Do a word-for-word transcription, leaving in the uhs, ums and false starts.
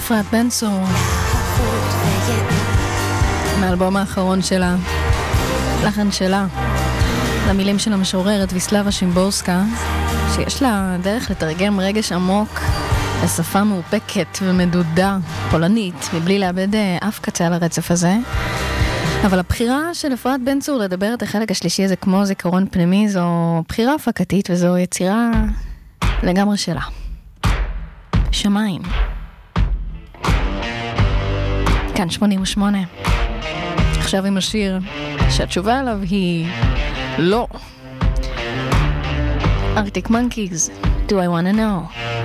אפרת בן צור, מהאלבום האחרון שלה, לחן שלה, למילים של המשוררת ויסלבה שימבורסקה, שיש לה דרך לתרגם רגש עמוק לשפה מאופקת ומדודה, פולנית, מבלי לאבד אף קצה על הרצף הזה. אבל הבחירה של אפרת בן צור לדבר את החלק השלישי הזה כמו זיכרון פנימי, זו בחירה הפקתית וזו יצירה לגמרי שלה. שמיים. כאן שמונים ושמונה. עכשיו עם השיר שהתשובה עליו היא לא. Arctic Monkeys, Do I Wanna Know?